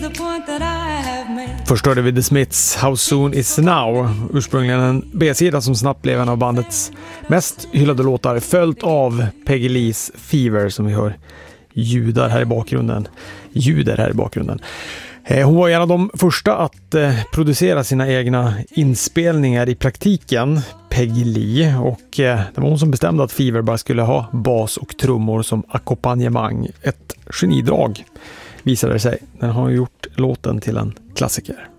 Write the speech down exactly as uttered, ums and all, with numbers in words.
Först hörde vi The Smiths How Soon Is Now, ursprungligen en B-sida som snabbt blev en av bandets mest hyllade låtar, följt av Peggy Lees Fever som vi hör ljudar här i bakgrunden. Ljuder här i bakgrunden. Hon var en av de första att eh, producera sina egna inspelningar i praktiken, Peggy Lee, och eh, det var hon som bestämde att Fever bara skulle ha bas och trummor som ackompanjemang. Ett genidrag visade det sig. Den har gjort låten till en klassiker.